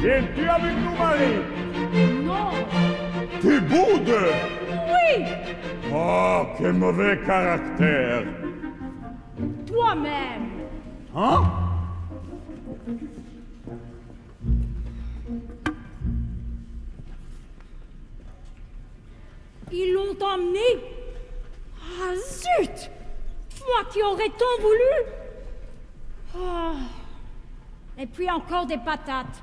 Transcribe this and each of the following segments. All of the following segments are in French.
Viens-tu avec nous, Marie? Non. Tu boudes? Oui. Oh, quel mauvais caractère. Toi-même. Hein? Ils l'ont emmené. Ah, zut! Moi qui aurais tant voulu. Oh. Et puis encore des patates.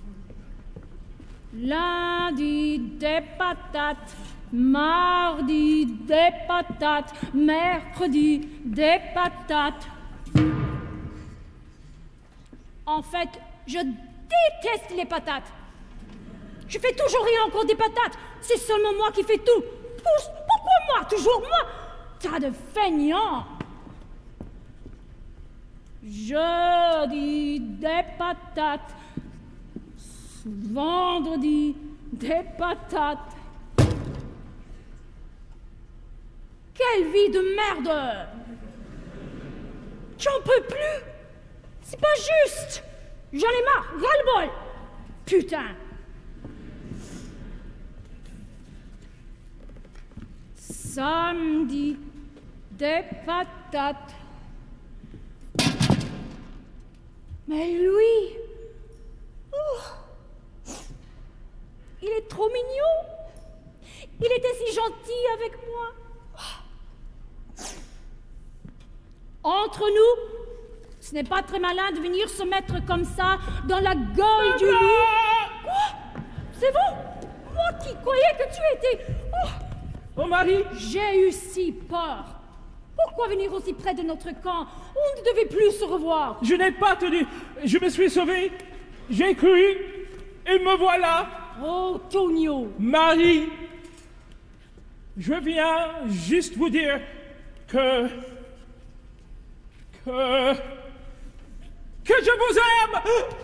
Lundi, des patates. Mardi, des patates. Mercredi, des patates. En fait, je déteste les patates. Je fais toujours rien encore des patates. C'est seulement moi qui fais tout. Pourquoi moi? Toujours moi? Tas de feignants. Jeudi, des patates. Vendredi, des patates. Quelle vie de merde! J'en peux plus! C'est pas juste! J'en ai marre! Ras-le-bol! Putain! Samedi, des patates. Mais lui, il est trop mignon. Il était si gentil avec moi. Entre nous, ce n'est pas très malin de venir se mettre comme ça dans la gueule du loup. Quoi? C'est vous? Moi qui croyais que tu étais... Oh, Marie! J'ai eu si peur. Pourquoi venir aussi près de notre camp? On ne devait plus se revoir. Je n'ai pas tenu. Je me suis sauvé. J'ai cru. Et me voilà. Oh, Tonio. Marie, je viens juste vous dire que je vous aime.